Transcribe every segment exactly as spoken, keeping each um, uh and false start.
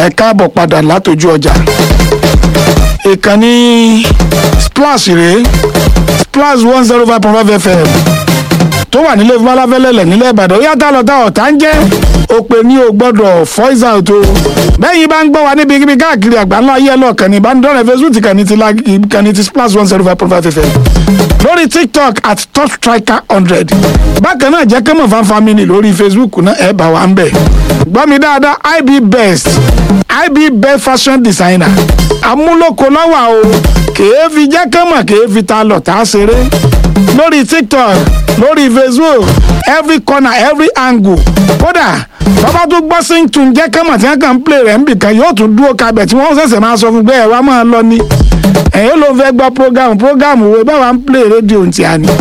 ẹ káàbọ̀ padà látọjú ọjà ìkànnì Splash rèé Splash one zero five point five F M tó wà nílé ìfúnmáláfẹ́lẹ́lẹ̀ nílẹ̀ Ìbàdàn ó yàtọ̀ lọ́tà ọ̀tá ń jẹ́ òpè ní o gbọ́dọ̀ voice out o bẹ́yìn bá ń gbọ́ wa níbi kíbi káàkiri àgbáńlá ayé ẹlọ́ọ̀kan ní ìbánidọ́rẹ̀ Facebook ìkànnì ti Splash one zero five point five F M lórí TikTok at top striker hundred bákan náà jẹ́ kẹ́mọ̀ fan family lórí Facebook náà ẹ̀ bá wa ń bẹ̀ gbọ́ mi dáadáa I B best I B best fashion designer amúlòkọ lọ́wọ́ o kèé fi jẹ́ kẹ́mọ̀ kèé fi ta lọ tá a ṣeré lórí TikTok lórí Facebook every corner every angle kódà bàbá tó gbọ́ sí ń tún jẹ́ kẹ́mọ̀ tí wọ́n kàn ń play rẹ̀ ń bìkan yóò tún dúró kabẹ̀ tí wọ́n ṣẹ̀ṣẹ̀ máa sọ fún pé ẹ̀ wá máa lọ ní ẹ̀yìn ló ń fẹ́ gbọ́ program program wo báwa ń play rédíò ntí a ní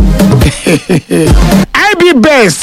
I B best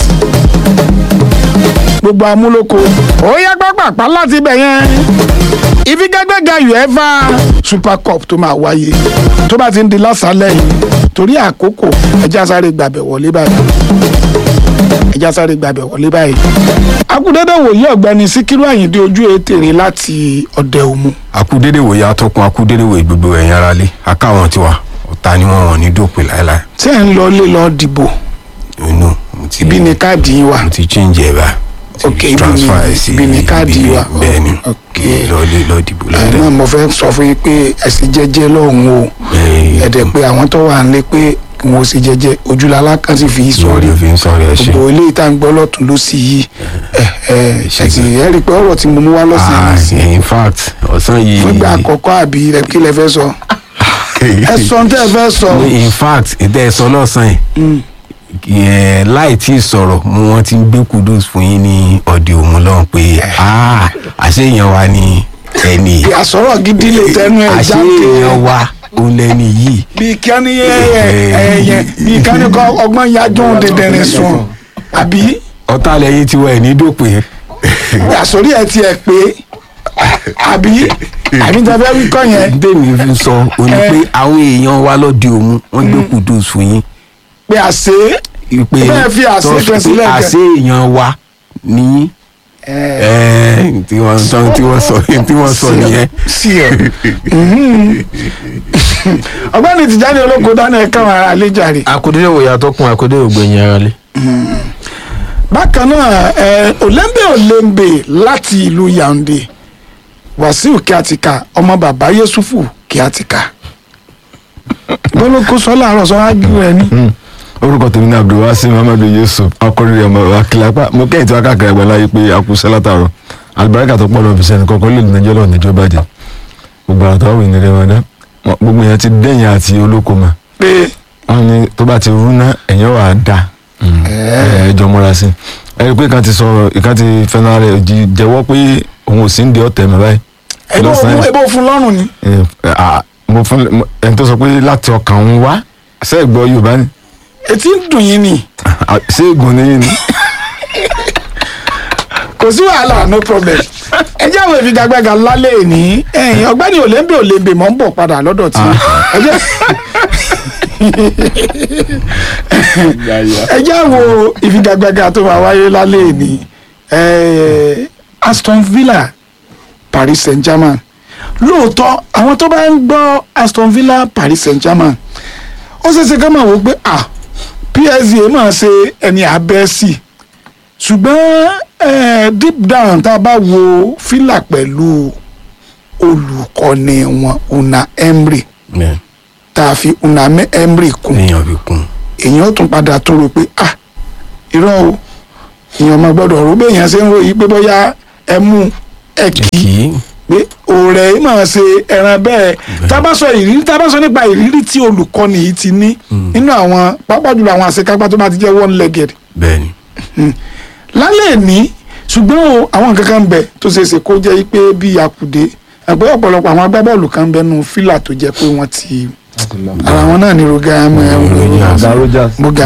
gbogbo amúlòkọ ó yẹ pápápá láti ibẹ̀ yẹn ìfigagbága UEFA Super Cup tó máa wáyé tó bá ti ń di lásàálẹ̀ yìí torí àkókò ẹja sáré gbàbẹ̀ wọlé báyìí ẹja sáré gbàbẹ̀ wọlé báyìí akúdédé wòye ọ̀gbẹ́ni Síkírù Àyìndé ojú ètèrè láti ọ̀dẹ òmu. akúdédé wòye atọ́kùn akúdédé wòye gbogbo ẹ̀yin ará lé akáwọn tiwa ọ̀tá ni wọ́n wọ̀n ní dópin láéláé. tí ẹ̀ ń lọ lé lọ dìbò inú mo ti ibi ni káàdì yín wà. mo ti change ẹ̀ bá ok ibi ni káàdì yín wà. bẹ́ẹ̀ ni ok lọ lé lọ dìbò ẹ̀ ládàá. náà mo fẹ́ sọ fún yín pé ẹ̀sìn jẹ́jẹ́ lọ́hùn o ẹ̀dẹ̀ pé àwọn tó wà ń lé pé wọn ò sì jẹ́jẹ́ ojúlala kan sì fi sọrí gbogbo ilé ìta ń gbọ́ lọ́tún ló sì yí ẹ̀sìn ẹ̀ rí i pé ọ̀rọ̀ tí mo mú wá lọ́sẹ̀ yìí sí in fact ọ̀sán yìí. fún ìgbà àkọ́kọ́ àbí kí lẹ fẹ́ sọ ẹ sọ ní tẹ́ ẹ fẹ́ sọ. in fact ìtẹ́ ẹ sọ lọ́sàn yìí láì tí ì sọ̀rọ̀ mo wọ́n ti ń gbé kudus fún yín ní ọ̀dẹ̀ òun lọ́hùn pé àṣeyàn wa ni ẹni. àsọ̀rọ̀ gidi lè tẹnu ẹ̀ jáde. àṣeyàn wa òun lẹni yìí. bí kání ẹyẹ bí kání kọ ọgbọ́n yájú dẹdẹrin sùn àbí. ọ̀tá lẹ́yìn tiwọn ẹ̀ ní dópin. àsọ̀rí ẹ̀ tiẹ̀ pé àbí àbí tẹ fẹ́ wí kọ́ yẹn. bẹ́ẹ̀ni fi sọ o ní pé àwọn èèyàn wa lọ́dẹ òun wọ́n gbé kudus fún yín. pé àṣẹ bẹ́ẹ̀ fi àṣẹ kẹsílẹ̀ kẹ. àṣẹ èèyàn wa ní tí wọ́n sọ tí wọ́n sọ tí wọ́n sọ nìyẹn. sí ọ ọ̀gbẹ́ni Tìjání Olóko dáná ẹ káwọn ará lè jàre. akudede wo yàtọ̀ kun akudede ògbẹ̀yìn ara lé. bákan náà olembe olembe láti ìlú Yaoundé Wàsíù Kíátíkà ọmọ bàbá Yẹ́sùfù Kíátíkà Olóko sọ láàárọ̀ sọ wájú rẹ ní. orúkọ tèmi ní Abdulwasi Muhammadu Yusuf akọrin ọmọ akilapa mo kẹ́yìn tí wọ́n káàkiri ẹgbẹ́ láyé pé akúṣẹ́ látàrọ̀ alibarika tó pọ̀ lọ́ọ́ fi sẹ́ni kọ́kọ́ lè nàìjọ́ lọ́ọ̀ níjọ́ bàjẹ́ gbogbo àtàwọn wì ní rẹwàdá gbogbo yẹn ti dẹ́yìn àti Olóko mọ́ pé wọ́n ní tó bá ti rúná ẹ̀yìn wà á dà ẹ̀ẹ́dọ̀ múra sí ẹ rí i pé ìkan ti sọ ìkan ti fẹ́ràn rẹ̀ jẹ́wọ́ pé òun ò sí ń di ọ̀tẹ̀ mọ́ báyìí. ebo fún lọ́rùn ni. mo fún ẹni tó sọ pé láti ọkàn òun wá ṣé ẹ gbọ́ Yorùbá ni. etí ń dùn yín ni. ṣé ègùn ni yín ni. kò sí wàhálà no problem ẹ jẹ́ àwọn ìfigagbága lálẹ́ ní ẹ̀yìn ọ̀gbẹ́ni Olembe Olembe mọ̀ ń bọ̀ padà lọ́dọ̀ tí ẹ jẹ́ ẹ jẹ́ àwọn ìfigagbága tó máa wáyé lálẹ́ ní Aston Villa Paris Saint-Germain lóòótọ́ àwọn tó bá ń gbọ́ Aston Villa Paris Saint-Germain ó ṣeéṣe ká máa wò pé ah P S G máa ṣe ẹni abẹ́ sí ṣùgbọ́n deep down tá a bá wo Villa pẹ̀lú olùkọ́ni wọn Una Emery tá a fi Una Emery kún èèyàn tún padà tún rò pé ah irọ́ o èèyàn máa gbọ́dọ̀ rò bẹ́ẹ̀ yẹn ṣe ń ròyìn pé bóyá ẹ mú ẹ kì í pé òòrẹ̀ máa ṣe ẹran bẹ́ẹ̀ tá a bá sọ ìrírí tá a bá sọ nípa ìrírí tí olùkọ́ni yìí ti ní nínú àwọn pápá jùlọ àwọn àṣekágbá tó bá ti jẹ́ one legged. bẹ́ẹ̀ni. lálẹ́ ní ṣùgbọ́n àwọn nǹkan kan ń bẹ tó ṣe é ṣe kó jẹ́ pé bí akùdé ẹgbẹ́ ọ̀pọ̀lọpọ̀ àwọn agbábọ́ọ̀lù kan ń bẹ nù Fílà tó jẹ́ pé wọ́n ti ara wọn náà ní roga moga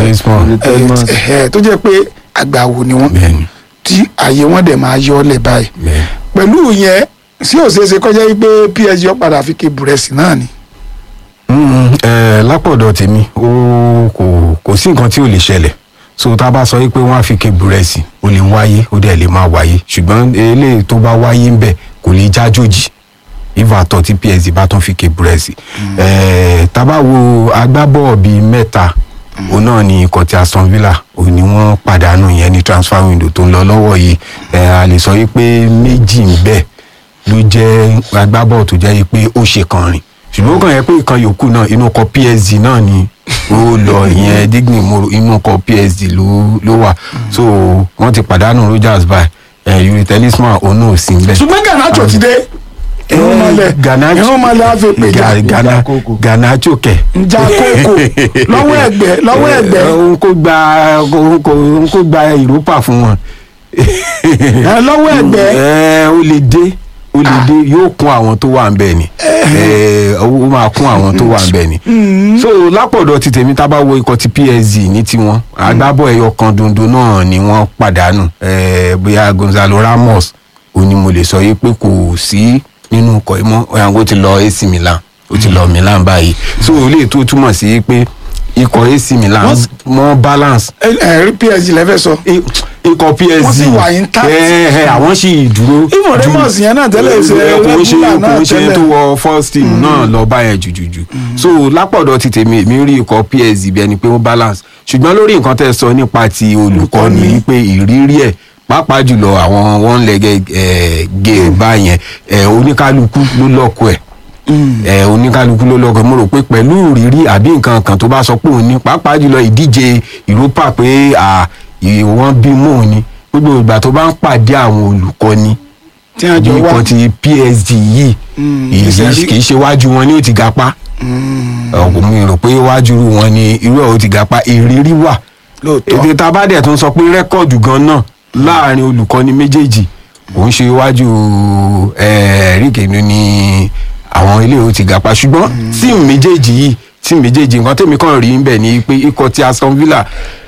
tó jẹ́ pé àgbàwò ni wọ́n tí àyè wọn dẹ̀ máa yọ ọ́lẹ̀ báyìí pẹ̀lú yẹn sí òṣèṣe kọjá pé P S G padà fi ké búrẹ́sì náà ni. lápọ̀dọ̀ tèmi kò sí nǹkan tí ò lè ṣẹlẹ̀ so tá a bá sọ pé wọ́n á fi ké búrẹ́sì ó lè wáyé ó dẹ̀ lè máa wáyé ṣùgbọ́n eléyìí tó bá wáyé ń bẹ̀ kò lè jájòjì ìfàtọ̀ tí P S G bá tún fi ké búrẹ́sì. Tá bá wo agbábọ́ọ̀ bíi mẹ́ta òun náà ni ikọ̀ tí Aston Villa òun ni wọ́n pàdánù yẹn ní transfer window tó ń lọ lọ́wọ́ yìí. A lè sọ yìí pé méjì ń bẹ ló jẹ́ agbábọ́ọ̀ tó jẹ́ yìí pé ó ṣe kan rìn ṣùgbọ́n ó kàn yẹ pé ìkan yòókù náà inú ikọ̀ P S G náà ni ó lọ ìyẹn Digny Moro inú ikọ̀ P S G ló ló wà so wọ́n ti pàdánù Rogers by Yuri Talisman òun náà ò sí níbẹ̀. ṣùgbọ́n Garnacho ti dé irun malẹ irun malẹ afe pe Gana Garnacho kẹ. nja koko lọ́wọ́ ẹ̀gbẹ́ lọ́wọ́ ẹ̀gbẹ́. òun kò gba òun kò gba Europa fún wọn. lọ́wọ́ ẹ̀gbẹ́. ó lè dé ó lè dé yóò kún àwọn tó wà ń bẹ̀ ni ó máa kún àwọn tó wà ń bẹ̀ ni. so lápọ̀dọ̀ ti tèmi tá bá wo ikọ̀ ti P S G ní tiwọn agbábọ̀ ẹyọ kan dondo náà ni wọ́n pàdánù bóyá Gonzalo Ramos ó ní mo lè sọ yìí pé kò sí nínú ikọ̀ ìmọ̀ ọ̀yàngó ti lọ A C Milan ó ti lọ Milan báyìí so ó lè tó túmọ̀ sí pé ikọ̀ A C Milan mọ́ balance. ẹ ẹ rí P S G lẹ́fẹ̀ẹ́ sọ. ikọ̀ P S G wọ́n sì wà intact. àwọn sì dúró. ìmọ̀ Ramos yẹn náà tẹ́lẹ̀ ṣe regular náà tẹ́lẹ̀. kò ń ṣe tó wọ first team náà lọ bá yẹn jùjùjù. so lápọ̀dọ̀ ti tèmi èmi rí ikọ̀ P S G bí ẹni pé ó balance ṣùgbọ́n lórí nǹkan tẹ́ sọ nípa ti olùkọ́ni pé ìrírí ẹ̀ pàápàá jùlọ àwọn one leg gé báyẹn oníkálukú ló lọ́kọ̀ ẹ̀ oníkálukú ló lọ́kọ̀ mo rò pé pẹ̀lú ìrírí àbí nǹkan kan tó bá sọ pé òun ní pàápàá jùlọ ìdíje Europa pé wọ́n bí mò ń ní gbogbo ìgbà tó bá ń pàdé àwọn olùkọ́ni bí ikọ̀ ti P S G yìí kì í ṣe wájú wọn ni ó ti gapá mi rò pé wájú wọn ni irú ẹ̀ ó ti gapá ìrírí wà èdè tá a bá dẹ̀ tún sọ pé rẹ́kọ̀dù gan náà láàrin olùkọ́ni méjèèjì òun ṣe iwájú ẹ̀ẹ́dẹ́gbẹ̀rún ní àwọn ilé ó ti gapá ṣùgbọ́n tíìmù méjèèjì yìí tíìmù méjèèjì nǹkan tèmi kàn rí ń bẹ̀ ni pé ikọ̀ ti Aston Villa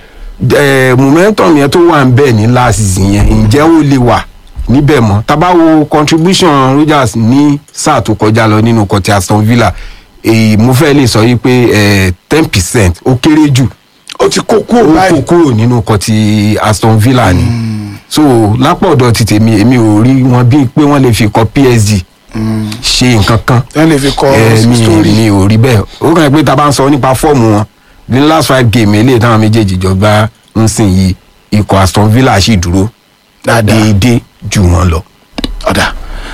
momentum yẹn tó wà ń bẹ̀ ní last season yẹn ǹjẹ́ ó lè wà níbẹ̀ mọ́ tá bá wo contribution Rogers ní sáà tó kọjá lọ nínú ikọ̀ ti Aston Villa mo fẹ́ lè sọ yìí pé ten percent ó kéré jù ó ti kó kúrò báyìí ó kó kúrò nínú ikọ̀ ti Aston Villa ni so lápọ̀dọ̀ ti tèmi èmi ò rí wọn bíi pé wọ́n lè fi ikọ̀ P S G ṣe nǹkan kan wọ́n lè fi kọ́ story mi ò rí bẹ́ẹ̀ ó kàn pé tá a bá ń sọ nípa fọ́ọ̀mù wọn ní last five game eléyìí táwọn méjèèjì jọgbá ń sìn yìí ikọ̀ Aston Villa sì dúró déédéé jù wọ́n lọ. ọ̀dà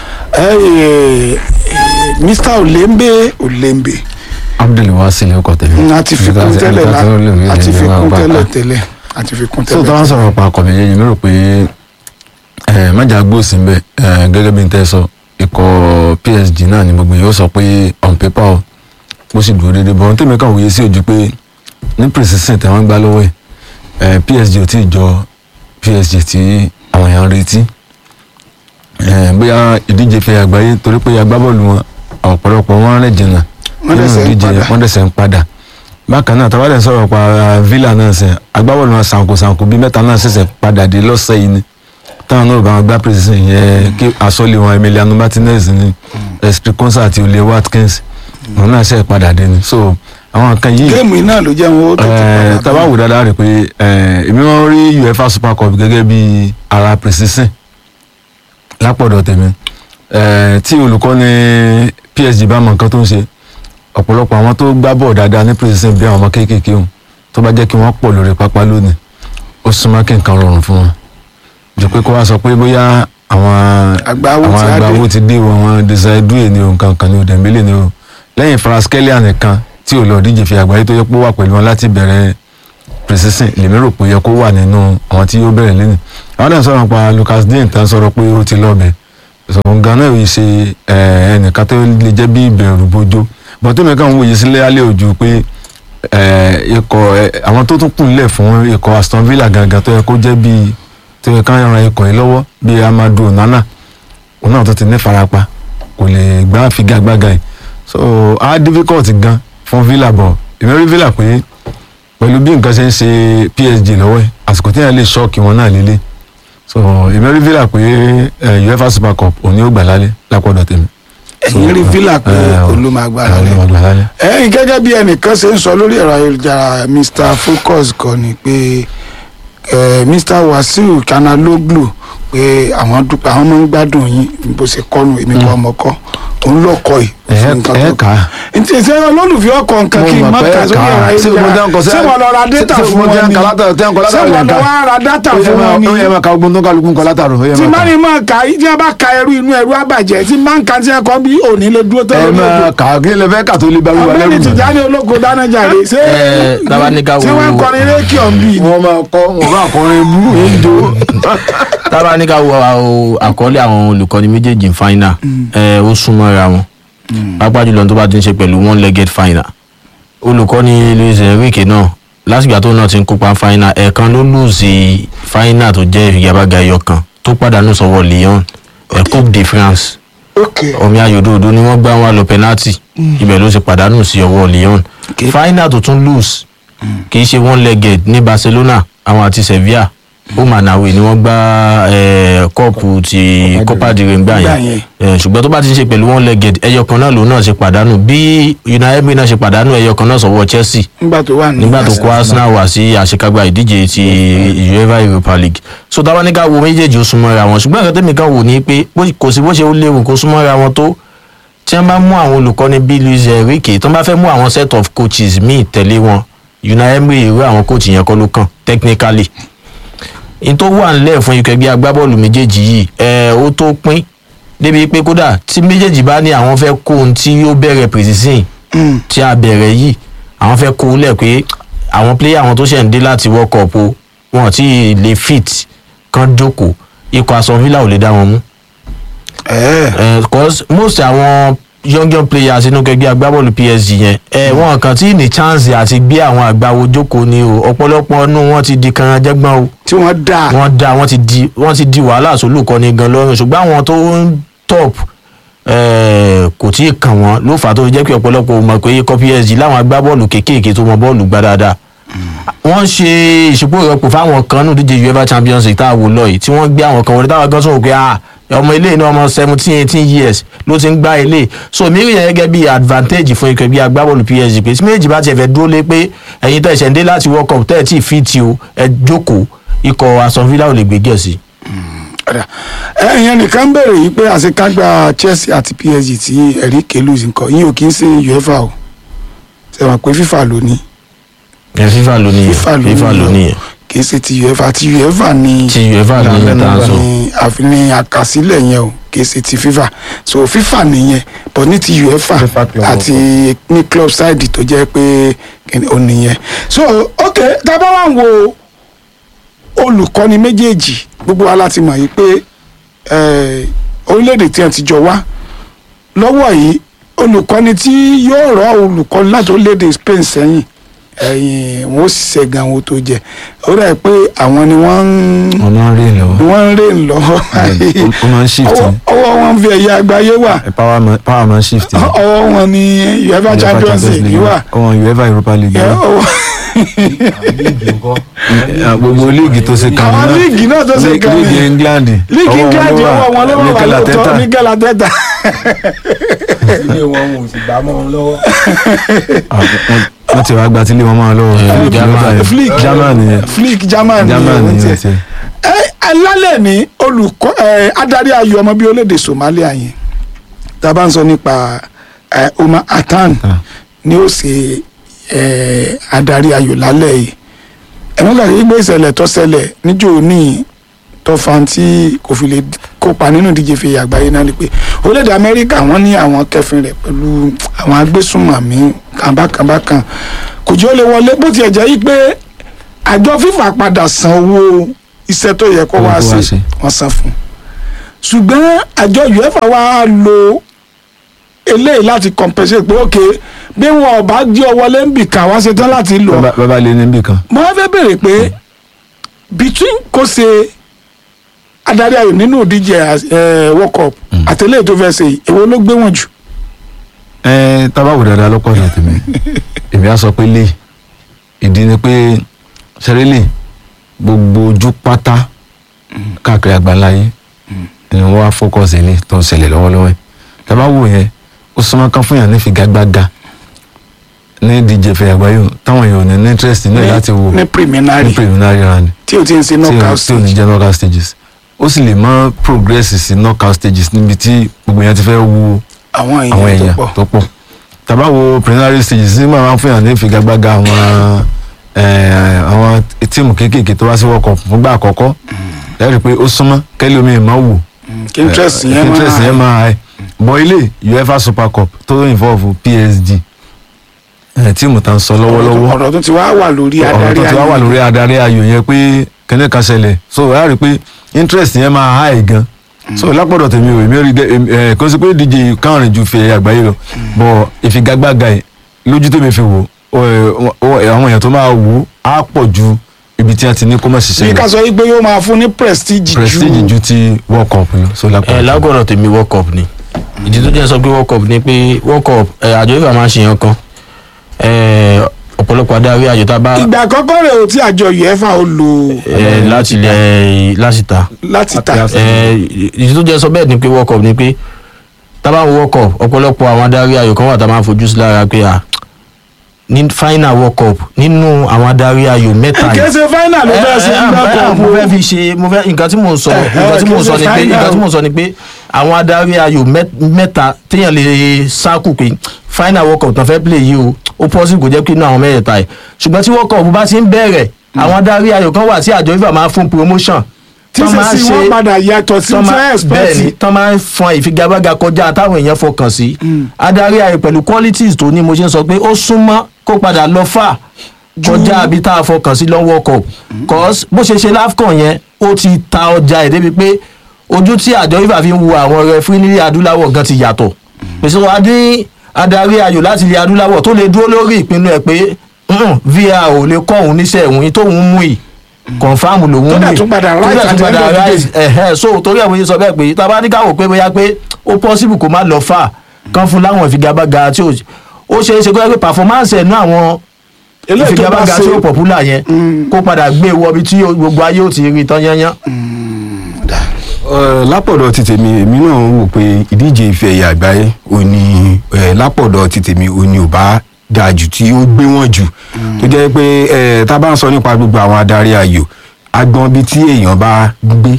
Mr Olembe Olembe Abdul Wasil ọkọ tẹ̀lé. àti fikún tẹ́lẹ̀ la àti fikún tẹ́lẹ̀ tẹ́lẹ̀ àti fikún tẹ́lẹ̀. so táwọn sọ̀rọ̀ pa ọkọ̀ méjèèjì mi rò pé májà gbòòsì ń bẹ̀ gẹ́gẹ́ bí n tẹ́ sọ ikọ̀ P S G náà ni gbogbo yóò sọ pé on paper o bó sì dúró déédéé bọ́ tèmi kàn wòye sí ojú pé ní precision tí wọ́n gbá lọ́wọ́ ẹ̀ P S G ò tí ì jọ P S G tí àwọn èèyàn ń retí bóyá ìdíje fẹ́ àgbáyé torí pé agbábọ́ọ̀lù wọn ọ̀pọ̀lọpọ̀ wọn rẹ̀ jìnnà nínú ìdíje wọ́n dẹ̀sẹ̀ ń padà bákan náà tàbá dẹ̀ sọ̀rọ̀ pa Villa náà sẹ̀ agbábọ́ọ̀lù wọn sànkó sànkó bíi mẹ́ta náà ṣẹ̀ṣẹ̀ padà dé lọ́sẹ̀ yìí ni táwọn náà bá wọn gbá precision yẹn kí asọ́lé wọn Emiliano Martinez ni Espiriconsa àti Ole Watkins wọn náà ṣẹ̀ padà dé ni so àwọn kan yìí géèmù iná ló jẹ́ wọn ó tó ti padà. tàbá wò dáadáa rẹ̀ pé èmi wọn rí UEFA Super Cup gẹ́gẹ́ bí ara precision lápọ̀dọ̀ tèmi tí olùkọ́ni P S G bá mọ nǹkan tó ń ṣe ọ̀pọ̀lọpọ̀ àwọn tó gbá bọ̀ dáadáa ní precision bí àwọn ọmọ kéékèèké òun tó bá jẹ́ kí wọ́n pọ̀ lórí pápá lónìí ó súnmọ́ kí nǹkan rọrùn fún wọn jù pé kó wá sọ pé bóyá àwọn àgbáwò ti dé wọn Desire Doué ni òun kankan ni Dembélé ni o lẹ́yìn Kvaratskhelia nìkan tí ò lọ díje fi àgbáyé tó yẹ kó wà pẹ̀lú wọn láti bẹ̀rẹ̀ precision lèmi rò pé yẹ kó wà nínú àwọn tí yóò bẹ̀rẹ̀ lẹ́nu àwọn náà sọ̀rọ̀ pa Lucas Digne tán sọ̀rọ̀ pé ó ti lọ́ọ̀bẹ̀ sọ̀rọ̀ Ghana yìí ṣe ẹnìkan tó lè jẹ́ bí ìbẹ̀rù bójó bọ́n tó mẹ́kàn ń wòye sílẹ̀ alẹ́ òjò pé ikọ̀ àwọn tó tún kù nílẹ̀ fún ikọ̀ Aston Villa gangan tó yẹ kó jẹ́ bí tó yẹ ká ran ikọ̀ yìí lọ́wọ́ bí Amadou Onana òun náà tó ti ní farapa kò lè gbá figagbága yìí so á difficult gan fún Villa bọ̀ ìmẹ́rí Villa pé pẹ̀lú bí nǹkan ṣe ń ṣe P S G lọ́wọ́ ẹ̀ àsìkò tí yẹn lè ṣọ́ọ̀kì wọn náà lélẹ̀ so ìmẹ́rí Villa pé UEFA Super Cup òní ó gbà lálẹ́ lápọ̀dọ̀ tèmi. ẹ̀yìn rí Villa pé olùmọ̀gbà lálẹ́ ẹ̀yìn gẹ́gẹ́ bí ẹnìkan ṣe ń sọ lórí ẹ̀rọ ayélujára Mr Focus kan ni pé Mr Wasiu Kanaloglu pé àwọn dúpẹ́ àwọn máa ń gbádùn yín bó ṣe kọ́nu èmi kọ́ ọmọ kọ́ òun lọ́kọ̀ yìí. ẹ ẹ kà á. ntí ṣe olólùfẹ́ ọkọ̀ nǹkan kí n má kà sórí ọ̀rọ̀ ayélujára ṣé wọ́n lọ ra dátà fún wọn ni ṣé wọ́n lọ wá ra dátà fún wọn ni. ó yẹ máa ka ogun tó kálukú nǹkan látàrọ. tí má ní máa kà í tí wọ́n bá ka ẹrú inú ẹrú àbàjẹ́ tí má ń ka tí wọ́n kọ́ bí òní lè dúró tó ẹ lórí máa kà á kí lè fẹ́ kà tó lè bá wíwá lẹ́rù. ọ̀gbẹ́ni Tìjání Olóko Dánájàre ṣé ṣé wọ́n kọrin rékì ọ̀nbí. wọ́n máa kọ́ wọ́n máa kọrin bú ìjó. tábà ní ká wo àkọọ́lẹ̀ àwọn olùkọ́ni méjèèjì final ó súnmọ́ra wọn pápá jùlọ tó bá ti ń ṣe pẹ̀lú one legged final olùkọ́ni Luis Enrique náà lásìgbà tó náà ti ń kópa final ẹ̀ẹ̀kan ló lùsì final tó jẹ́ ìfigagbága ẹyọ kan tó pàdánù sọ́wọ́ Lyon Coupe de France omi ayòdòdó ni wọ́n gbá wọn lọ penalty ibẹ̀ ló ṣe pàdánù sí ọwọ́ Lyon final tó tún lùsì kì í ṣe one legged ní Barcelona àwọn àti Sevilla ó Manawi ni wọ́n gbá kọ́ọ̀pù ti Copa del Rey gbà yẹn ṣùgbọ́n tó bá ti ṣe pẹ̀lú one legged ẹyọ kan náà lòun náà ṣe pàdánù bí Unai Emery náà ṣe pàdánù ẹyọ kan náà sọ̀wọ́ Chelsea nígbà tó kó Arsenal wá sí àṣekágbá ìdíje ti UEFA Europa League so táwa ní ká wo méjèèjì ó súnmọ́ra wọn ṣùgbọ́n nǹkan tẹ́mi kan wò ní pé kò sí bó ṣe ó léwu kó súnmọ́ra wọn tó tí wọ́n bá mú àwọn olùkọ́ni bíi Luis Enrique tí wọ́n bá fẹ́ mú àwọn set of coaches míì tẹ̀lé wọn Unai Emery irú àwọn coach yẹn kọ́ ló kàn technically in tó wà nílẹ̀ fún ikọ̀ ẹgbẹ́ agbábọ́ọ̀lù méjèèjì yìí ẹ̀ ó tó pín débi pé kódà tí méjèèjì bá ní àwọn fẹ́ kó ohun tí ó bẹ̀rẹ̀ precision tí a bẹ̀rẹ̀ yìí àwọn fẹ́ kó lẹ̀ pé àwọn player àwọn tó ṣẹ̀ ń dé láti World Cup o wọn ti lè fit kan jókòó ikọ̀ Aston Villa ò lè dá wọn mú. Because most àwọn young young players inú kẹgbẹ́ agbábọ́ọ̀lù P S G yẹn ẹ wọn kàn tí ní chance àti gbé àwọn àgbáwo jókòó ni o ọ̀pọ̀lọpọ̀ ọnù wọn ti di kanran jẹ́gbọ́n o tí wọ́n dá wọ́n dá wọ́n ti di wọ́n ti di wàhálà sólùkọ́ni gan lọ́rùn ṣùgbọ́n àwọn tó ń top kò tí ì kàn wọ́n ló fà á tó jẹ́ pé ọ̀pọ̀lọpọ̀ mọ̀ pé ikọ̀ P S G láwọn agbábọ́ọ̀lù kéékèèké tó mọ bọ́ọ̀lù gbá dáadáa wọ́n ṣe ìṣùpọ̀ ìrọ́pò fáwọn kan nù díje UEFA Champions League tá a wò lọ yìí tí wọ́n gbé àwọn kan wọlé táwọn gan sọ̀rọ̀ pé ah ọmọ ilé náà ọmọ seventeen eighteen years ló ti ń gbá ilé so mi rí yẹn gẹ́gẹ́ bí advantage fún ikọ̀ bí agbábọ́ọ̀lù P S G pé tí méjì bá tiẹ̀ fẹ́ dúró lé pé ẹ̀yin tẹ̀ ṣẹ̀ ń dé láti World Cup tẹ̀ tí ì fi ti o ẹ jókòó ikọ̀ Aston Villa ò lè gbé gẹ̀ẹ́sì. ẹ̀yẹn nìkan bẹ̀rẹ̀ yìí pé àṣekágbá Chelsea àti P S G tí Enrique lose nǹkan yín ò kí ń ṣe UEFA o ṣe wà pé FIFA ló ní. FIFA ló ní FIFA ló ní yẹn kì í ṣe ti UEFA ti UEFA ni ti UEFA ni mẹ́ta sọ àfihàn àkàsílẹ̀ yẹn o kì í ṣe ti FIFA so FIFA nìyẹn but ní ti UEFA àti ní club side tó jẹ́ pé ó nìyẹn so ok tá a bá wà ń wo olùkọ́ni méjèèjì gbogbo wa láti mọ̀ yìí pé orílẹ̀-èdè tí wọ́n ti jọ wá lọ́wọ́ yìí olùkọ́ni tí yóò rọ olùkọ́ni láti orílẹ̀-èdè Spain sẹ́yìn ẹyin wọn ó ṣiṣẹ́ gan wọn tó jẹ ó dà pé àwọn ni wọ́n ń wọ́n ń rìn lọ wọ́n ń rìn lọ ó máa ń shift ọwọ́ wọn fi ẹ̀yà àgbáyé wà power man shift ọwọ́ wọn ni UEFA Champions League wà ọwọ́ UEFA Europa League gbogbo líìgì tó ṣe kàn àwọn líìgì náà tó ṣe kàn líìgì England líìgì England ọwọ́ wọn ló wà lóòótọ́ Mikel Arteta ilé wọn ò sì gbà mọ́ wọn lọ́wọ́. wọ́n ti wá gba tí ilé wọn máa lọ́wọ́ Flick German Flick German ni tiẹ̀ alálẹ̀ ní olùkọ́ adarí ayò ọmọ bíi orílẹ̀-èdè Somalia yẹn tá a bá ń sọ nípa Omar Atan ni ó ṣe adarí ayò lálẹ́ yìí ẹ̀wọ̀n gbàgbé gbé ìṣẹ̀lẹ̀ tó ṣẹlẹ̀ níjó ní tọ́fàǹtì kò fi lè kópa nínú ìdíje fi àgbáyé náà ni pé orílẹ̀-èdè Amẹ́ríkà wọ́n ní àwọn kẹfìn rẹ̀ pẹ̀lú àwọn agbésùnmọ̀mí kànbákànbákan kò jẹ́ ó lè wọlé bó tiẹ̀ jẹ́ yí pé àjọ FIFA padà san owó iṣẹ́ tó yẹ kó wá sí wọ́n san fún ṣùgbọ́n àjọ UEFA wá lo eléyìí láti compensate pé ok bí wọn ò bá jí ọ wọlé ń bì kan wá ṣe tán láti lọ. bàbá lè ní bì kan. mo wá fẹ́ bèrè pé between kó ṣe adarí ayò nínú ìdíje World Cup àtẹlẹ́ tó fẹ́ ṣe èwo ló gbé wọn jù. ẹ tábàwò dáadáa lọ́pọ̀ ọ̀dà tèmi èmi á sọ pé lè ìdí ni pé sẹ́rẹ́lì gbogbo ojú pátá káàkiri àgbáńláyé ni wọ́n wá fọ́kọ̀sì ní tó ń ṣẹlẹ̀ lọ́wọ́lọ́wọ́ tábàwò yẹn ó súnmọ́ kan fún yàn ní figagbága ní díje fẹ́ àgbáyé táwọn èèyàn ní interest ní láti wo ní preliminary ní preliminary round tí o ti ń ṣe knockout stage tí o ní jẹ́ knockout stages ó ó sì lè mọ progress sí knockout stages níbi tí gbogbo yẹn ti fẹ́ wo àwọn àwọn èèyàn èèyàn tó pọ̀. tó pọ̀ tàbá wo preliminary stages ní máa ń fún yàn ní ìfigagbága àwọn eh, àwọn tíìmù kéékèèké tó wá sí World Cup fúngbà àkọ́kọ́ ẹ rí i pé ó súnmọ́ kẹ́lí omi ìmọ̀ wò kí interest yẹn máa interest yẹn máa high bọ́ ilé UEFA Super Cup tó involve P S G eh, tíìmù tá ń sọ lọ́wọ́lọ́wọ́ ọ̀rọ̀ tó ti wá wà lórí ọ̀rọ̀ adarí tó ti wá wà lórí adarí ayò yẹn pé kẹ́lẹ́ kan ṣẹlẹ̀ so ẹ rí i pé interest yẹn máa high gan so lápọ̀dọ̀ tèmi ò èmi rí ẹ kó sì pé díje káàrin ju fi àgbáyé lọ bọ̀ ìfigagbága yìí lójú tèmi fi wò àwọn èèyàn tó máa wò á pọ̀ ju ibi tí a ti ní kó má ṣiṣẹ́ bí ká sọ wípé yóò máa fún ní prestige ju prestige ju ti World Cup lọ so ẹ lápọ̀dọ̀ lágbọ̀dọ̀ tèmi World Cup ni ìdí tó jẹ́ sọ pé World Cup ni pé World Cup ẹ, àjọ ìfà máa ń ṣe yẹn kan ẹ, ọ̀pọ̀lọpọ̀ adarí àjọ tá a bá ìgbà àkọ́kọ́ rẹ̀ ò tí àjọ UEFA ó lo ẹ, láti ilẹ̀ láti ta láti ta ẹ, ìdí tó jẹ́ sọ bẹ́ẹ̀ ni pé World Cup ni pé tá a bá ń wo World Cup ọ̀pọ̀lọpọ̀ àwọn adarí ayò kan wà tá a máa ń fojú sí lára pé à ní final World Cup nínú àwọn adarí ayò mẹ́ta yìí kẹsẹ̀ final ló fẹ́ ṣe ń gbà kọ́ mo fẹ́ fi ṣe mo fẹ́ nǹkan tí mò ń sọ nǹkan tí mò ń sọ ni pé nǹkan tí mò ń sọ ni pé àwọn adarí ayò mẹ́ta téèyàn lè sáàkù pé final World Cup tán fẹ́ play yìí o ó possible kò jẹ́ pé inú àwọn mẹ́tẹ̀ẹ̀ta yìí ṣùgbọ́n tí World Cup bá ti ń bẹ̀rẹ̀ àwọn adarí ayò kan wà tí àjọ FIFA máa fún promotion tí sẹ́sì wọn padà yàtọ̀ sí tí bẹ́ẹ̀ ni tán máa ń fọn ìfigagbága kọjá táwọn èèyàn fọkàn sí adarí ayò pẹ̀lú qualities tó ní mo ṣe ń sọ pé ó súnmọ́ kó padà lọ fà kọjá àbí tá a fọkàn sí lọ́wọ́ Cup cause bó ṣe ṣe LAFCON yẹn ó ti ta ọjà ẹ̀ débi pé ojú tí àjọ FIFA fi ń wo àwọn referee nílẹ̀ adúláwọ̀ gan ti yàtọ̀ pèsè wàá dín adarí ayò láti ilẹ̀ adúláwọ̀ tó lè dúró lórí ìpinnu ẹ̀ pé V A R ò lè kọ́ òun níṣẹ́ òun tóun mú yìí confam lòun mú tó dẹ̀ tún padà tó right dẹ̀ at tún the end padà of the right ẹ̀hẹ́ so torí àwọn yìí sọ bẹ́ẹ̀ pé tá a bá ní káwọ́ pé bóyá pé ó possible kó má lọ fà kán fún láwọn ìfigagbága tí ó ó ṣe é ṣe kó yẹ pé performance ẹ̀ ní àwọn eléyìí tó bá ìfigagbága tí ó ṣe popular yẹn kó padà gbé wọ ibi tí gbogbo ayé ò ti rí tán yányán. Eh, lápọ̀dọ̀ ti tèmi èmi náà wò pé ìdíje ife ẹ̀yà àgbáyé ò ní eh, lápọ̀dọ̀ ti tèmi ò ní ò bá dáa jù tí ó gbé wọn jù tó jẹ́ pé eh, tá a bá ń sọ nípa gbogbo àwọn adarí ayò agbọn bíi tí èèyàn bá gbé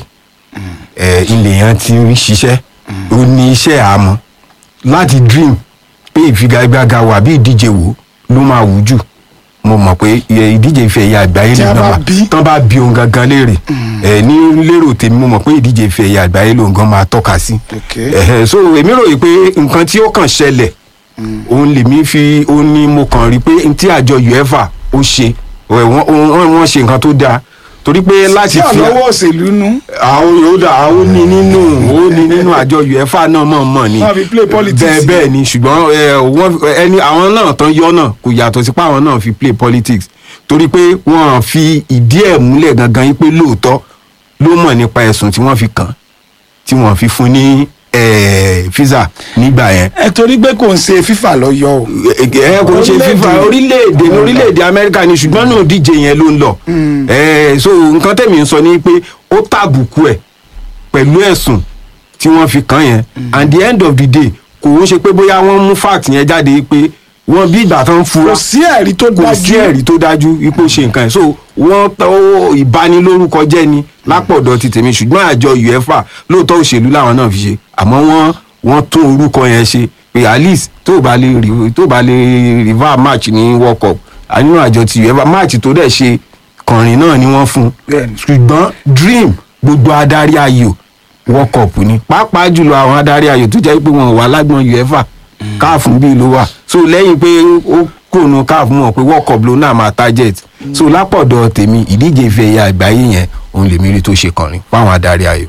eh, ilé yẹn ti ń ṣiṣẹ́ ó ní iṣẹ́ àmọ́ láti dream pé ìfigagbága wà bí ìdíje wo ló máa wù jù mo mọ̀ pé eh, ìdíje ife ẹ̀yà àgbáyé Tí a ló bá máa bí. tán bá bí ohun gangan léèrè ẹ ní lérò tèmi mo mọ̀ pé ìdíje ife ẹ̀yà àgbáyé ló ń gan máa tọ́ka sí. Okay. Ẹ̀hẹ̀, so èmi ròyìn pé nǹkan tí ó kàn ṣẹlẹ̀ òun lèmi fi ó ní mo kàn rí pé n tí àjọ UEFA ó ṣe ẹ, wọ́n wọ́n wọ́n ṣe nǹkan tó dáa torí pé láti tí fi ọ̀lọ́wọ́ òṣèlú nú àwọn yóò dà àwọn ní nínú ó ní nínú àjọ UEFA náà mọ̀ mọ̀ ni Wọ́n fi play politics. bẹ́ẹ̀ bẹ́ẹ̀ ni ṣùgbọ́n ẹ, wọ́n ẹni àwọn náà tán yọ náà kò yàtọ̀ sí pé àwọn náà fi play politics torí pé wọ́n fi ìdí ẹ̀ múlẹ̀ gangan yìí pé lóòótọ́ ló mọ̀ nípa ẹ̀sùn tí wọ́n fi kàn tí wọ́n fi fún ní eh, visa nígbà yẹn ẹ torí pé kò ń ṣe FIFA lọ yọ o ẹ kò ń ṣe FIFA orílẹ̀-èdè ní orílẹ̀-èdè Amẹ́ríkà ni ṣùgbọ́n náà díje yẹn ló ń lọ ẹ so nǹkan tẹ̀mí ń sọ ni pé ó tàbùkù ẹ̀ pẹ̀lú ẹ̀sùn tí wọ́n fi kàn yẹn and the end of the day kò ń ṣe pé bóyá wọ́n mú fact yẹn jáde pé wọ́n bí ìgbà tán fura kò sí ẹ̀rí tó kò sí dájú ẹ̀rí tó dájú ipò ṣe nǹkan ẹ̀ so wọ́n tọ́ ìbanilórúkọ jẹ́ ni lápọ̀dọ̀ ti tèmi ṣùgbọ́n àjọ UEFA lóòótọ́ òṣèlú làwọn náà fi ṣe àmọ́ wọ́n wọ́n tún orúkọ yẹn ṣe pé at least tó bá lè rí tó bá lè river match ní World Cup nínú àjọ ti UEFA match tó dẹ̀ ṣe kànrin náà ni wọ́n fún Bẹ́ẹ̀ni. ṣùgbọ́n dream gbogbo adarí ayò World Cup ni pàápàá jùlọ àwọn adarí ayò tó jẹ́ pé wọn wà lágbọn UEFA káàfù bíi ló wà so lẹ́yìn pé ó kùnú káàfù mọ̀ pé World Cup ló náà máa target so lápọ̀dọ̀ tèmi ìdíje ife ẹ̀yà àgbáyé yẹn òun lèmi rí tó ṣe kànrin fáwọn adarí ayò.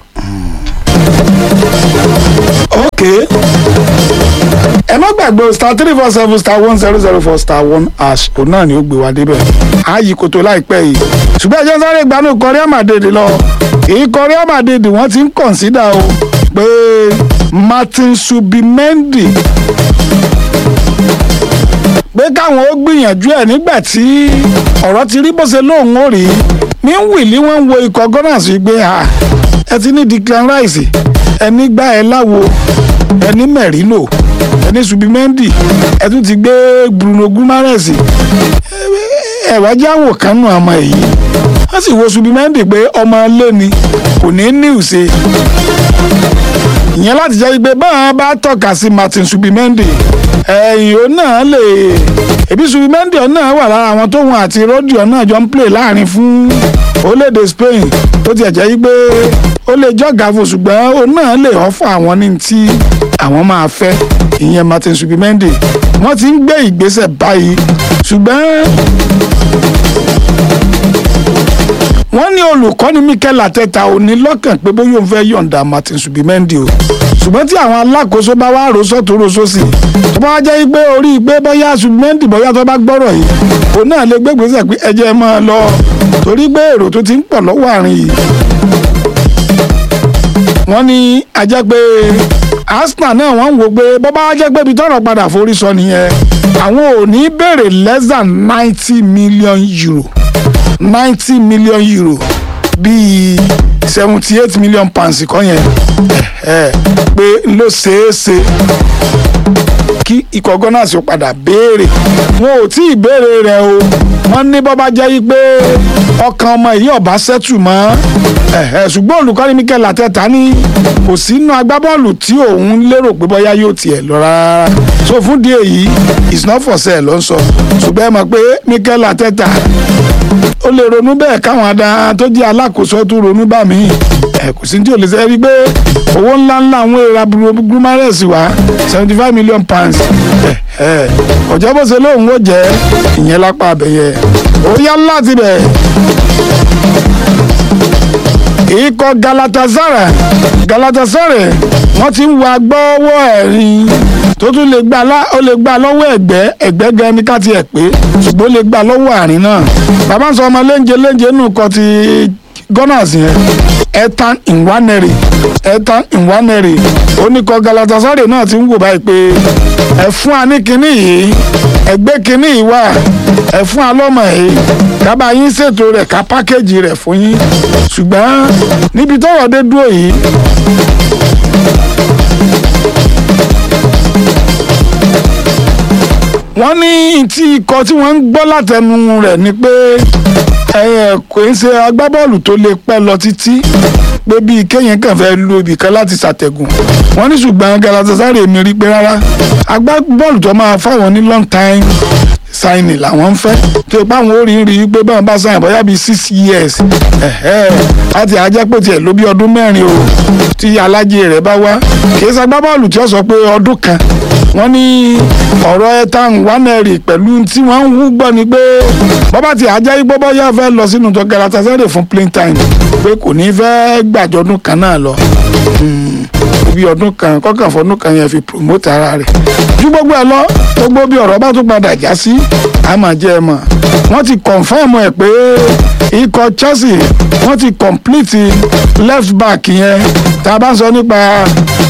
ok ẹ má gbàgbé star three four seven star one zero zero four star one hash òun náà ni ó gbé wa débẹ̀ ààyè kòtò láìpẹ́ yìí ṣùgbọ́n ẹjẹ́ sáré gbanú kọrí àmàdèdè lọ èyí kọrí àmàdèdè wọ́n ti ń kọ̀nsídà o pé Martin Subimendi pé káwọn ó gbìyànjú ẹ̀ nígbà tí ọ̀rọ̀ ti rí bó ṣe lóun ó rí ní wìlí wọ́n ń wo ikọ̀ Gunners gbé ẹ ti ní Declan Rice ẹni gbá ẹ láwo ẹni Merino ẹni Subimendi ẹ tún ti gbé Bruno Guimaraes ẹ wá jáwò kánú àmọ́ èyí wọ́n sì wo Subimendi pé ọmọ ilé ni kò ní ní ìṣe ìyẹn láti jẹ́ pé báwọn bá tọ́ka sí Martin Subimendi ẹ̀yìn òun náà lè ebi Subimendi ọ̀nà wà lára àwọn tóun àti Rodri ọ̀nà jọ ń play láàrin fún orílẹ̀-èdè Spain ó ti ẹ̀jẹ̀ pé ó lè jọ́gà fún ṣùgbọ́n òun náà lè ọ́fà àwọn ní tí àwọn máa fẹ́ ìyẹn Martin Subimendi wọ́n ti ń gbé ìgbésẹ̀ báyìí ṣùgbọ́n wọ́n ní olùkọ́ni Mikel Arteta ò ní lọ́kàn pé bóyá òun fẹ́ yọ̀ǹda Martin Subimendi o ṣùgbọ́n tí àwọn alákòóso bá wá rọ́ṣọ́ tó rọ́ṣọ́ sí i tó bá jẹ́ pé orí pé bóyá Subimendi bóyá tó bá gbọ́rọ̀ yìí òun náà lè gbégbèsè pé ẹ jẹ́ máa lọ torí pé èrò tó ti ń pọ̀ lọ́wọ́ àárín yìí wọ́n ní ajẹ́ pé Arsenal náà wọ́n ń wo pé bó bá jẹ́ pé ibi tọ́rọ̀ padà forí sọ nìyẹn àwọn ò ní béèrè less than ninety million euro ninety million euro bíi seventy eight million pounds kọ́ yẹn pé ló ṣeé ṣe kí ikọ̀ Gunners ó padà béèrè wọn ò tí ì béèrè rẹ̀ o wọ́n ní bó bá jẹ́ yí pé ọkàn ọmọ yìí ọ̀bá ṣẹ́tù mọ́ ṣùgbọ́n olùkọ́ni Mikel Arteta ní kò sínú agbábọ́ọ̀lù tí òun lérò pé bóyá yóò tiẹ̀ lọ rárá so fún díẹ̀ yìí it's not for sale ló ń sọ ṣùgbọ́n ẹ mọ̀ pé Mikel Arteta ó lè ronú bẹ́ẹ̀ káwọn adá tó jẹ́ alákòóso tó ronú bá mi ẹ kò sí tí ò lè ṣe rí pé owó ńlá ńlá àwọn èrà Gumares wá seventy five million pounds ọjọ́ bó ṣe lóun ó jẹ́ ìyẹn lápá abẹ́yẹ ó yá láti bẹ̀. ikọ̀ Galatasaray Galatasaray wọ́n ti ń wa gbọ́wọ́ ẹ̀rín tó tún lè gbà lá ó lè gbà lọ́wọ́ ẹ̀gbẹ́ ẹ̀gbẹ́ gan ní ká tiẹ̀ pé ṣùgbọ́n ó lè gbà lọ́wọ́ àárín náà bàbá ń sọ ọmọ léńjẹ léńjẹ nù kọ́ ti Gunners yẹn Ethan Nwaneri Ethan Nwaneri oníkọ̀ Galatasaray náà ti ń wò báyìí pé ẹ fún wa ní kinní yìí ẹgbẹ́ kinní yìí wà ẹ fún wa lọ́mọ yìí kábà yín ṣètò rẹ̀ ká pákéjì rẹ̀ fún yín ṣùgbọ́n níbi tọ́rọ̀ dé dúró yìí wọ́n ní tí ikọ̀ tí wọ́n ń gbọ́ látẹnu rẹ̀ ni pé kò ń ṣe agbábọ́ọ̀lù tó lè pẹ́ lọ títí pé bíi kéèyàn kàn fẹ́ lu ibìkan láti ṣàtẹ̀gùn wọ́n ní ṣùgbọ́n Galatasaray mi rí pé rárá agbábọ́ọ̀lù tó máa fáwọn ní long time signing làwọn ń fẹ́ tó ipá àwọn orí ń rí pé báwọn bá sáyìn bóyá bíi six years láti ajẹ́pọ̀ tiẹ̀ ló bí ọdún mẹ́rin o tí alájẹ rẹ̀ bá wá kì í ṣagbábọ́ọ̀lù tí ó sọ pé ọdún kan wọ́n ní ọ̀rọ̀ Ethan Nwaneri pẹ̀lú tí wọ́n ń hú gbọ́ ni pé bọ́bá ti ajá igbó bọ́yá fẹ́ lọ sínú tó Galatasaray fún playing time pé kò ní fẹ́ gbàjọ́dún kan náà lọ bí ọdún kan kọ́kàn fọdún kan yẹn fi promote ara rẹ̀ ju gbogbo ẹ lọ gbogbo bí ọ̀rọ̀ bá tún padà já sí àmọ́ jẹ́ ẹ mọ̀ wọ́n ti confirm ẹ̀ pé ikọ̀ Chelsea wọ́n ti complete left back yẹn tá a bá sọ nípa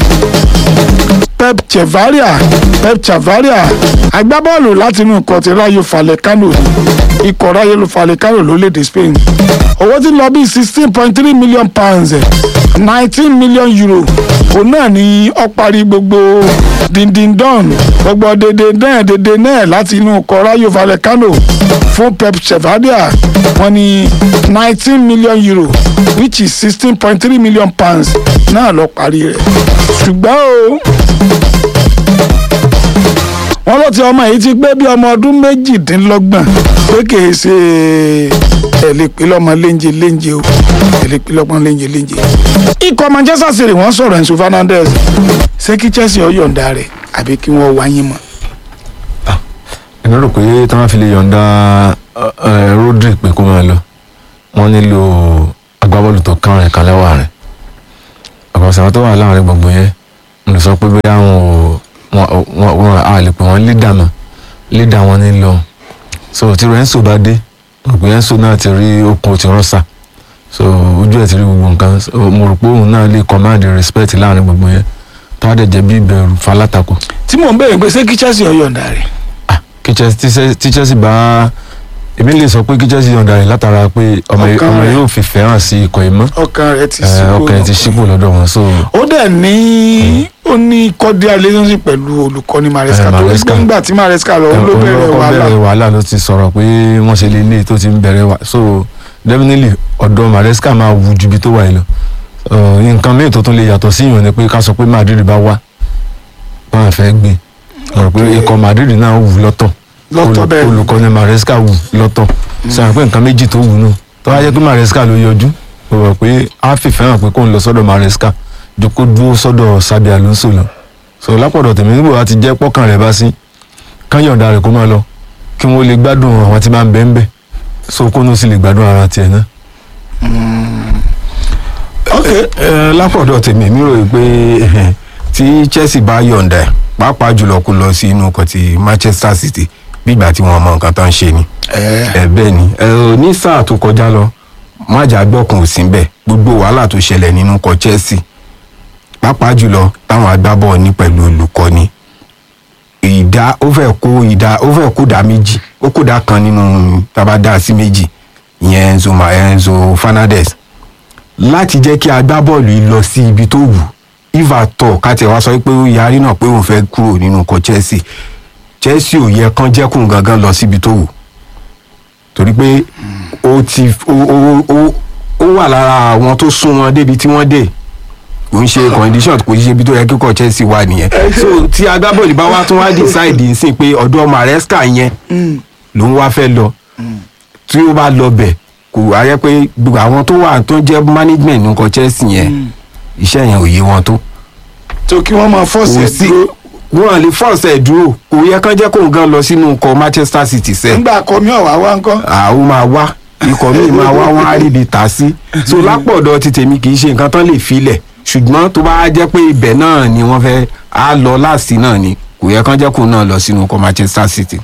Pep Chavaria Pep Chavaria agbábọ́ọ̀lù láti inú ikọ̀ ti Rayo Vallecano ikọ̀ Rayo Vallecano lórílẹ̀‐èdè Spain owó ti lọ bí sixteen point three million pounds nineteen million euro òun náà ni ó parí gbogbo dindindon gbogbo dédé náà dédé náà láti inú ikọ̀ Rayo Vallecano fún Pep Chavaria wọ́n ní nineteen million euro which is sixteen point three million pounds náà ló parí rẹ̀ ṣùgbọ́n o wọ́n ló ti ọmọ yìí ti gbé bí ọmọ ọdún méjìdínlọ́gbọ̀n pé kìí ṣe ẹ̀lẹ́pẹ́ lọ́mọ léńjẹ léńjẹ o ẹ̀lẹ́pẹ́ lọ́mọ léńjẹ léńjẹ. ikọ̀ Manchester City wọ́n sọ̀rọ̀ Enzo Fernandez ṣé kí Chelsea ó yọ̀ǹda rẹ̀ àbí kí wọ́n wáyé mọ́. èmi rò pé tí wọ́n fi lè yọ̀ǹda Rodri pé kó máa lọ wọ́n nílò agbábọ́ọ̀lù tó kàn rìn kan lẹ́wà rẹ̀ àkọsílẹ̀ tó wà láàrin gbogbo yẹn mo lè sọ pé bóyá wọn ò wọn wọn a lè pè wọn lídà mọ lídà wọn ní lọ so tí Renzo bá dé òpin Renzo náà ti rí okun ti rọ́ṣà so ojú ẹ̀ ti rí gbogbo nǹkan mo rò pé òun náà lè command respect láàrin gbogbo yẹn tó á dẹ̀ jẹ́ bí ìbẹ̀rù falátakò. tí mò ń bẹ̀rẹ̀ pé ṣé kí Chelsea ó yọ̀ǹda rẹ̀. ah kí Chelsea tí Chelsea bá èmi lè sọ pé kí Chelsea yọ̀ǹda rẹ̀ látara pé ọmọ yóò fi fẹ́ràn sí ikọ̀ ìmọ̀ ọkàn rẹ̀ ti sípò ọkàn rẹ̀ ti sípò lọ́dọ̀ wọn so. ó dẹ̀ ní ó ní cordial relationship pẹ̀lú olùkọ́ni Maresca tó ń gbà tí Maresca lọ ló bẹ̀rẹ̀ wàhálà wàhálà ló ti sọ̀rọ̀ pé wọ́n ṣe lè lé tó ti ń bẹ̀rẹ̀ wà so definitely ọ̀dọ̀ Maresca máa wù ju ibi tó wà yìí lọ. Ọ̀, nǹkan míì tó tún lè yàtọ̀ sí ìyọ̀n ni pé ká sọ pé Madrid bá wá wọn àfẹ́ gbé ọ̀rọ̀ pé ikọ̀ Madrid náà wù lọ́tọ̀ Lọ́tọ̀ bẹ́ẹ̀ ni. olùkọ́ni Maresca wù lọ́tọ̀ sọ pé nǹkan méjì tó wù náà tó wá jẹ́ pé Maresca ló yọjú ó rọ̀ pé á fìfẹ́ hàn pé kó ń lọ sọ́dọ̀ Maresca ju kó dúró sọ́dọ̀ Xabi Alonso lọ so lápọ̀dọ̀ tèmi níbo láti jẹ́ pọ́kàn rẹ̀ bá sí káyọ̀ǹda rẹ̀ kó máa lọ kí wọ́n lè gbádùn àwọn tí máa ń bẹ́ ń bẹ́ so kó ní ó sì lè gbádùn ara tiẹ̀ náà. ok ẹ lápọ̀dọ̀ tèmi mi rò pé eh, tí Chelsea bá yọ̀ǹda ẹ̀ pàápàá jùlọ kó lọ sí inú kan ti Manchester City bígbà tí wọ́n mọ nǹkan tó ń ṣe ni ẹ bẹ́ẹ̀ ni ẹ ní sáà tó kọjá lọ májà gbọ́kùn sí bẹ́ẹ̀ gbogbo wàhálà tó ṣẹlẹ̀ nínú kọ Chelsea pàápàá jùlọ táwọn agbábọ̀ ní pẹ̀lú olùkọ́ni ìdá ó fẹ́ kó ìdá ó fẹ́ kó dá méjì ó kó dá kan nínú tabadá sí méjì ìyẹn Enzo ma Enzo Fernandez láti jẹ́ kí agbábọ́ọ̀lù yìí lọ sí ibi tó wù iva tọ̀ káti ẹ̀ wá sọ pé ó yarí náà pé òun fẹ́ kúrò nínú ikọ̀ Chelsea Chelsea ò yẹ kán jẹ́kùn gangan lọ síbi tó wù torí pé ó ti ó ó ó ó wà lára àwọn tó sún wọn débi tí wọ́n dé kò ń ṣe condition kò ń ṣe ibi tó yẹ kíkọ Chelsea wà nìyẹn so tí agbábọ́ọ̀lù bá wá tún wá decide nsìn pé ọ̀dọ̀ Maresca yẹn ló ń wá fẹ́ lọ tí ó bá lọ bẹ̀ kò ayẹ pé gbogbo àwọn tó wà tó jẹ́ management nǹkan Chelsea yẹn iṣẹ́ yẹn ò yé wọn tó tó kí wọ́n máa fọ́ọ̀sì kò ẹ̀ sí dúró wọn lè force ẹ̀ dúró kò yẹ kán jẹ́ kó nǹkan lọ sínú ikọ̀ Manchester City sẹ́ẹ̀ nígbà kọ́mí ọ̀wá wá ń kọ́. àwọn máa wá ikọ̀ míì máa wá wọn á rí ibi tà sí so lápọ̀dọ̀ ti tèmi kì í ṣe nǹkan tán lè filẹ̀ ṣùgbọ́n tó bá jẹ́ pé ibẹ̀ náà ni wọ́n fẹ́ á lọ láàsì náà ni kò yẹ kán jẹ́ kó náà lọ sínú ikọ̀ Manchester City.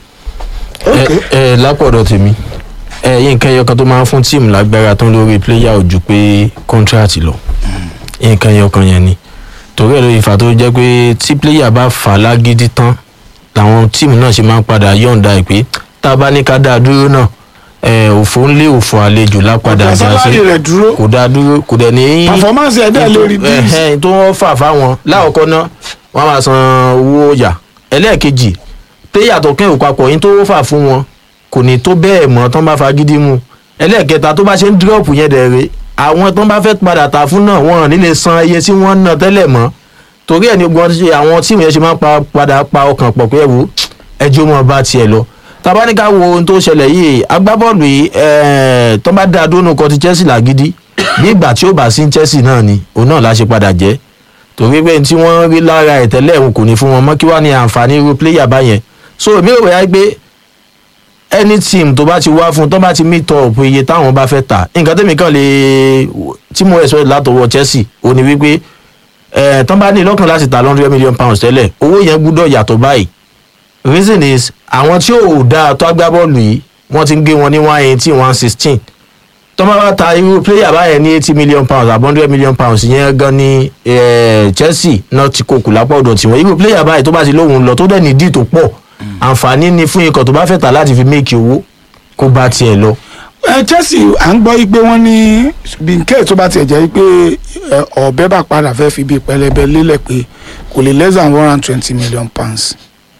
ẹ ẹ lápọ̀dọ̀ tèmi ẹ nǹkan ẹyọ kan tó máa ń fún tíìmù lágbára tán lórí pléyà ò ju pé kọ́ńtíráàtì lọ nǹkan ẹyọ kan yẹn ni torí ẹ̀ ló ìfà tó jẹ́ pé tí pléyà bá fà lágídí tán làwọn tíìmù náà ṣe máa ń padà yọ̀ǹda ẹ̀ pé tá a bá ní ká dáa dúró náà ẹ òfò ń lé òfò àlejò lápadà Ọ̀pọ̀ sálárì rẹ̀ dúró. kò dáa dúró kò dẹ̀ ní. Performance ẹ̀ dẹ̀ lè reduce. ẹ̀hẹ́n tó wọ́n fà fáwọn láwọ̀kọ́ náà wọ́n máa san owó ọjà ẹlẹ́ẹ̀kejì pléyà tó kẹ́ òpapọ̀ yín tó fà fún wọn kò ní tó bẹ́ẹ̀ mọ́ tán bá fagídí mu ẹlẹ́ẹ̀kẹta tó bá ṣe ń dírọ̀pù yẹn dẹ̀ rè àwọn tán bá fẹ́ padà tà fún náà wọn ò ní lè san iye tí wọ́n ń ná tẹ́lẹ̀ mọ́ torí ẹ̀ ní gbọ́n ṣe àwọn tíìmù yẹn ṣe máa ń pa padà pa ọkàn pọ̀ pé ẹ̀wò ẹjọ́ mọ́ bá tiẹ̀ lọ tabaníkà wo ohun tó ṣẹlẹ̀ yìí agbábọ́ọ̀lù yìí ẹ̀ẹ́ tó bá dáa dónú kan ti Chelsea làgídí bí ìgbà tí ó bá sí Chelsea náà ni òun náà láṣẹ padà jẹ́ torí pé tí wọ́n rí lára ẹ̀ tẹ́lẹ̀ òun kò ní fún wọn mọ́ kí wá ní àǹfààní irú pléyà báyẹn so èmi rò wáyé pé any team tó bá ti wá fún tó bá ti meet up iye táwọn bá fẹ́ tà nǹkan tẹ́mi kan lè tí mo expect látọwọ́ Chelsea ó ní wípé ẹ̀ tán bá ní lọ́kàn láti ta hundred million pounds tẹ́lẹ̀ owó yẹn gbúdọ̀ yàtọ̀ báyìí reason is àwọn tí ò dáa tó agbábọ́ọ̀lù yìí wọ́n ti ń gé wọn ní one eighteen one sixteen tó máa bá ta irú player báyẹn ní eighty million pounds àbọ̀ hundred million pounds yẹn gan ni Chelsea náà ti kó kù lápá ọ̀dọ̀ tiwọn irú player báyìí tó bá ti lóhùn lọ tó dẹ̀ ní díì tó pọ̀ àǹfààní ni fún ikọ̀ tó bá fẹ́ tà láti fi méèkì owó kó bá tiẹ̀ lọ. ẹ Chelsea à ń gbọ́ pé wọ́n ní bínkẹ́ tó bá tiẹ̀ jẹ́ pé ọ̀bẹ bá padà fẹ́ fi bí pẹlẹbẹ lélẹ̀ pé kò lè less than one hundred twenty million pounds.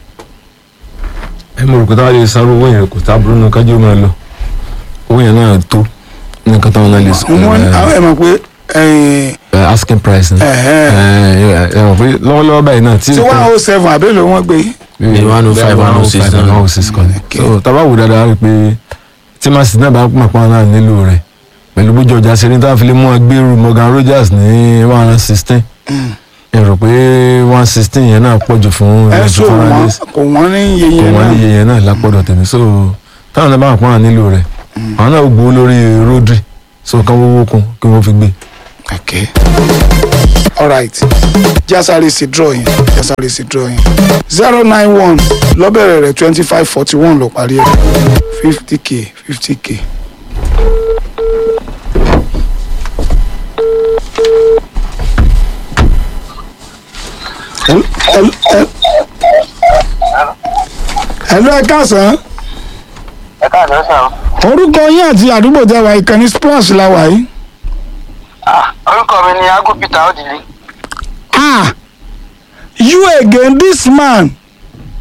ẹ mọ̀ rò pé táwọn lè sáré owó yẹn kò tá burú náà kájú máa lọ owó yẹn náà tó ní nǹkan táwọn náà lè sọ. ẹ mọ̀ pé asking price ni ẹ mọ̀ pé lọ́wọ́lọ́wọ́ báyìí náà tí. tí one oh seven àbẹ́lẹ̀ wọ́n gbé. one oh five one oh six one oh six kan ni. so tá a bá wò dáadáa rí i pé tí Man City náà bá pọ̀ pọ́n náà nílò rẹ̀ pẹ̀lú bójú ọjà ṣe ní táwọn fi lè mú agbérù Morgan Rogers ní one hundred sixteen ẹ rò pé one sixteen yẹn náà pọ̀jù fún Enzo Fernandez kò wọ́n ní iye yẹn náà kò wọ́n ní iye yẹn náà lápọ̀dọ̀ tèmi so táwọn náà bá pọ́n náà nílò rẹ̀ àwọn náà gbowó lórí Rodri so kán wọ́wọ́ kún kí wọ́n fi gbé. Okay. All right. Jasare si draw yẹn. Jasare si draw yẹn. zero nine one lọ́bẹ̀rẹ̀ rẹ̀ twenty five forty one ló parí ẹ̀. fifty k fifty k. Hello ẹ káàsán. Ẹ káàsán sàn. Orúkọ yín àti àdúgbò tẹ́ wà ìkànnì Splash la wà yìí. Ah, orúkọ mi ni Agu Peter Odili. Ah, you again, this man.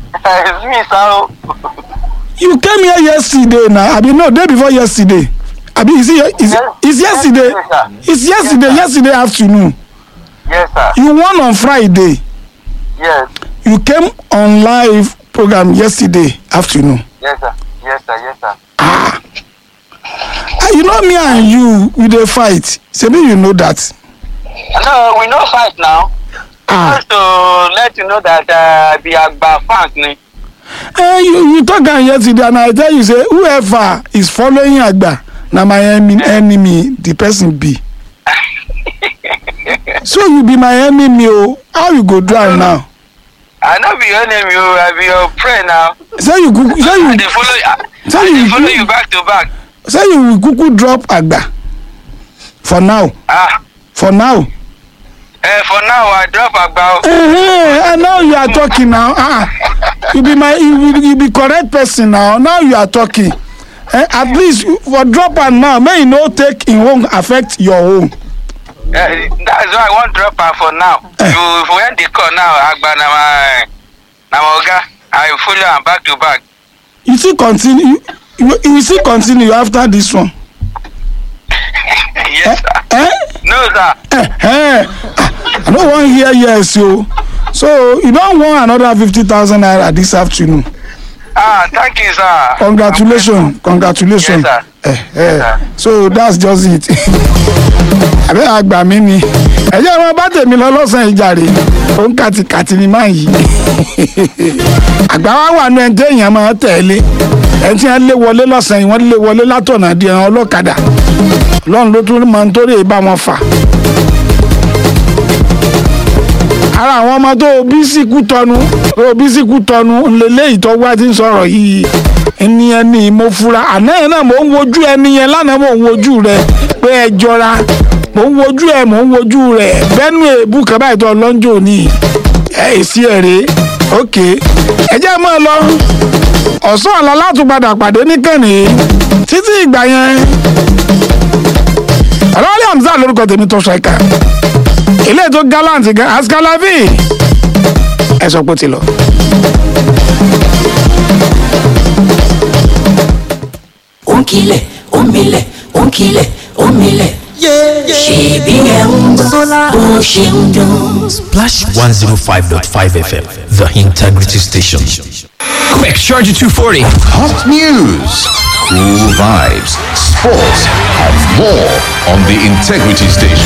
It's me, sir. You came here yesterday now. I mean, no, day before yesterday. Abi, is it is, is yesterday? Yes, sir. It's yesterday. Yes, sir. Yesterday afternoon. Yes, sir. You won on Friday. Yes. You came on live program yesterday afternoon. Yes, sir. Yes, sir. Yes, sir. Ah, you know me and you, we dey fight. Say me, you know that. No, we no fight now. Ah, Just to let you know that uh, the Agba fans ni. eh, you you talk am yesterday and I tell you say whoever is following Agba na my enemy, enemy the person be. So you be my enemy o. How you go do am now? I no be your enemy, o. I be your friend now. Say you kuku, say I you dey follow you. Say I you- dey follow you back to back. say you will kuku drop Agba for now. Ah, For now. eh, for now I drop Agba. o. Uh-huh. And now you are talking now. Ah, you be my you be, you be correct person now. Now you are talking. Eh, at least you- for drop am now, may you no take im own affect your own. Eh, that's why I wan drop am for now. You for when the call now, Agba na my na my oga. I follow am back to back. You still continue. You, you, you will still continue after this one. Yes, sir. Eh? No, sir. Eh, eh. Ah, I no wan hear yes o. So you don won another fifty thousand naira this afternoon. Ah, thank you, sir. Congratulations, congratulations. Yes, sir. Eh, eh. Yes, sir. So that's just it. Àbẹ́ àgbà mi ni. Ẹ jẹ́ wọn bá tèmi lọ lọ́sàn-án ìjàre. Ó ń kàtìkàtì ni máa yí. Àgbà wa wà ní ẹni tí èèyàn máa tẹ̀lé. Ẹni tí wọ́n lé wọlé lọ́sàn-án yìí, wọ́n lé wọlé látọ̀nà di ẹran ọlọ́kadà. Ọlọ́run ló tún máa ń torí bá wọn fà. Ara àwọn ọmọ tó bí síkú tọnu tó bí síkú tọnu lélẹ́yìí tó wá ti ń sọ̀rọ̀ yìí. Ẹni ẹni mo fura àná yẹn náà mò ń wojú ẹni yẹn lánàá mò ń wojú rẹ pé ẹ jọra mò ń wojú ẹ mò ń wojú rẹ bẹ́ẹ̀nu èébú kan báyìí tó lọ́njọ́ ní ẹ èsì ẹ̀rẹ́ òkè ẹ jẹ́ mọ́ ẹ lọ ọ̀sán ọ̀la látúpadà pàdé níkànnì títí ìgbà yẹn ọ̀làwálé Hamzat lórúkọ tèmi tó ṣàìkà ilé tó gallant gan askalavi ẹ sọ pé ó ti lọ. Onkile, omile, onkile, omile. Ṣèbí ẹ̀ ń gbọ́ bó ṣe ń dún. Splash one oh five point five F M, the integrity station. Quick, Charger two forty. Hot news, cool vibes, sports, and more on the Integrity Station.